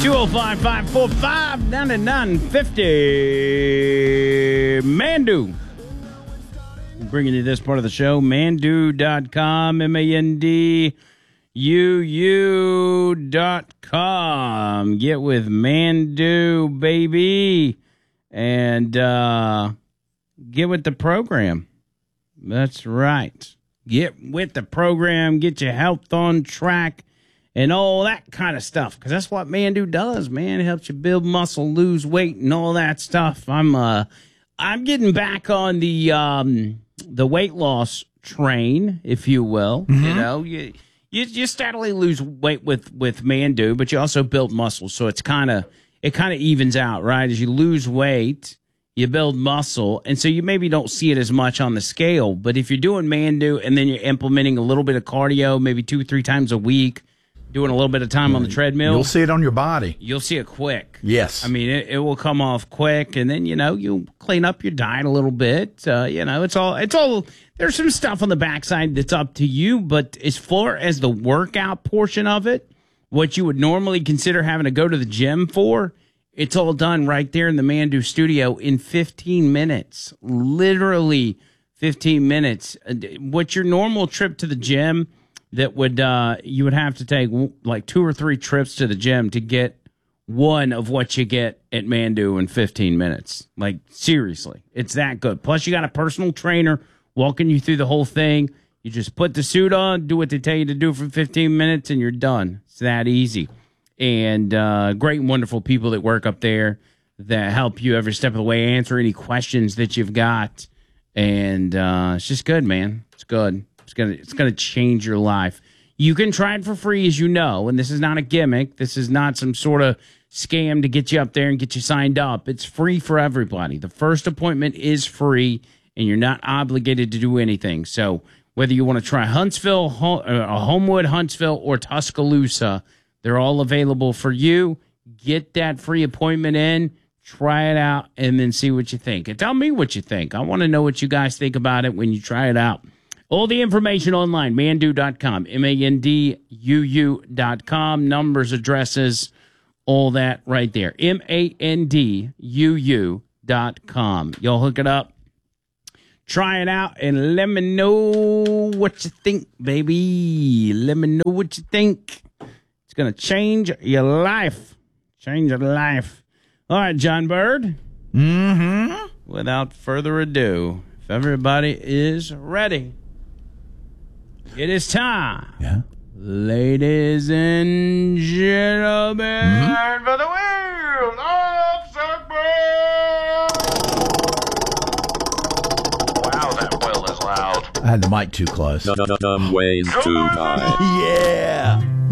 205-545-9950. Mandu. Bringing you this part of the show, mandu.com, MANDUU.com. Get with Mandu, baby, and get with the program. That's right. Get with the program, get your health on track, and all that kind of stuff, because that's what Mandu does, man. It helps you build muscle, lose weight, and all that stuff. I'm getting back on the weight loss train, if you will. Mm-hmm. You know, you steadily lose weight with Mandu, but you also build muscle, so it kind of evens out, right? As you lose weight, you build muscle, and so you maybe don't see it as much on the scale. But if you're doing Mandu and then you're implementing a little bit of cardio, maybe 2-3 times a week, doing a little bit of time on the treadmill, you'll see it on your body. You'll see it quick. Yes. I mean, it will come off quick, and then, you'll clean up your diet a little bit. It's all, there's some stuff on the backside that's up to you, but as far as the workout portion of it, what you would normally consider having to go to the gym for, it's all done right there in the Mandu studio in 15 minutes. Literally 15 minutes. What your normal trip to the gym that would you would have to take like 2 or 3 trips to the gym to get one of what you get at Mandu in 15 minutes. Like, seriously, it's that good. Plus, you got a personal trainer walking you through the whole thing. You just put the suit on, do what they tell you to do for 15 minutes, and you're done. It's that easy. And great and wonderful people that work up there that help you every step of the way, answer any questions that you've got. And it's just good, man. It's good. It's gonna change your life. You can try it for free, as you know, and this is not a gimmick. This is not some sort of scam to get you up there and get you signed up. It's free for everybody. The first appointment is free, and you're not obligated to do anything. So whether you want to try Huntsville, Homewood, Huntsville, or Tuscaloosa, they're all available for you. Get that free appointment in, try it out, and then see what you think. And tell me what you think. I want to know what you guys think about it when you try it out. All the information online, mandu.com, MANDUU.com, numbers, addresses, all that right there. MANDUU.com. Y'all hook it up, try it out, and let me know what you think, baby. Let me know what you think. It's going to change your life. Change your life. All right, John Bird. Mm-hmm. Without further ado, if everybody is ready, it is time. Yeah. Ladies and gentlemen, for the wheel of success. Wow, that wheel is loud. I had the mic too close. Dumb ways to die. Yeah.